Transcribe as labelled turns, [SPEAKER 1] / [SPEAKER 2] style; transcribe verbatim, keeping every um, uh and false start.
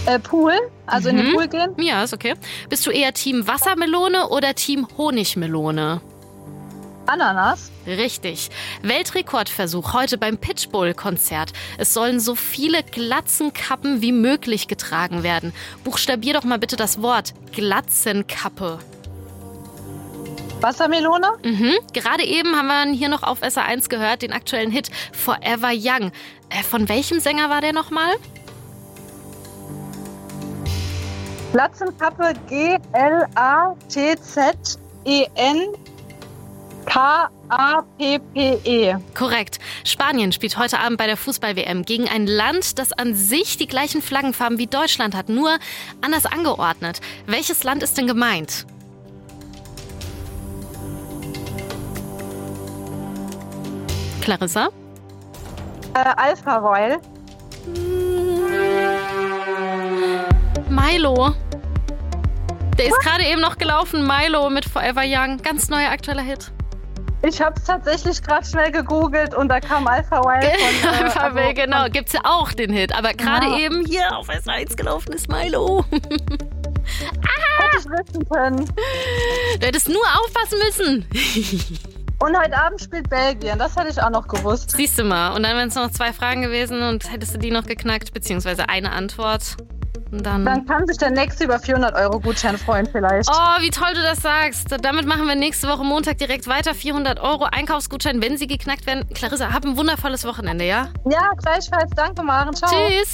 [SPEAKER 1] Äh, Pool, also
[SPEAKER 2] Mhm.
[SPEAKER 1] in den Pool gehen.
[SPEAKER 2] Ja, ist okay. Bist du eher Team Wassermelone oder Team Honigmelone?
[SPEAKER 1] Ananas.
[SPEAKER 2] Richtig. Weltrekordversuch heute beim Pitbull-Konzert. Es sollen so viele Glatzenkappen wie möglich getragen werden. Buchstabier doch mal bitte das Wort Glatzenkappe.
[SPEAKER 1] Wassermelone.
[SPEAKER 2] Mhm. Gerade eben haben wir hier noch auf S R eins gehört, den aktuellen Hit Forever Young. Äh, von welchem Sänger war der nochmal?
[SPEAKER 1] Glatzenkappe G L A T Z E N K A P P E.
[SPEAKER 2] Korrekt. Spanien spielt heute Abend bei der Fußball-W M gegen ein Land, das an sich die gleichen Flaggenfarben wie Deutschland hat, nur anders angeordnet. Welches Land ist denn gemeint? Clarissa?
[SPEAKER 1] Äh, Alpha Royal.
[SPEAKER 2] Milo. Der ist gerade eben noch gelaufen. Milo mit Forever Young. Ganz neuer aktueller Hit.
[SPEAKER 1] Ich habe es tatsächlich gerade schnell gegoogelt und da kam Alpha Royal von... Äh,
[SPEAKER 2] Alpha
[SPEAKER 1] also,
[SPEAKER 2] Will, genau. Gibt's ja auch den Hit. Aber gerade
[SPEAKER 1] Ja.
[SPEAKER 2] eben hier auf S R eins gelaufen ist Milo.
[SPEAKER 1] hätte ich wissen können.
[SPEAKER 2] Du hättest nur aufpassen müssen.
[SPEAKER 1] Und heute Abend spielt Belgien, das hätte ich auch noch gewusst.
[SPEAKER 2] Siehst du mal. Und dann wären es noch zwei Fragen gewesen und hättest du die noch geknackt, beziehungsweise eine Antwort. Und dann...
[SPEAKER 1] Dann kann sich der Nächste über vierhundert Euro Gutschein freuen vielleicht.
[SPEAKER 2] Oh, wie toll du das sagst. Damit machen wir nächste Woche Montag direkt weiter. vierhundert Euro Einkaufsgutschein, wenn sie geknackt werden. Clarissa, hab ein wundervolles Wochenende, ja?
[SPEAKER 1] Ja, gleichfalls. Danke, Maren. Ciao.
[SPEAKER 2] Tschüss.